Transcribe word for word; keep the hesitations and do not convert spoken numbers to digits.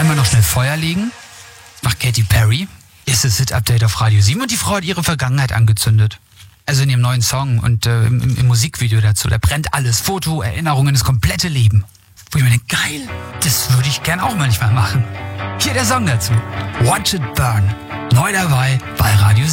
einmal noch schnell Feuer legen. Macht Katy Perry. Erstes Hit-Update auf Radio sieben und die Frau hat ihre Vergangenheit angezündet. Also in ihrem neuen Song und äh, im, im Musikvideo dazu. Da brennt alles. Foto, Erinnerungen, das komplette Leben. Wo ich mir denke, geil, das würde ich gern auch manchmal machen. Hier der Song dazu. Watch It Burn. Neu dabei bei Radio sieben.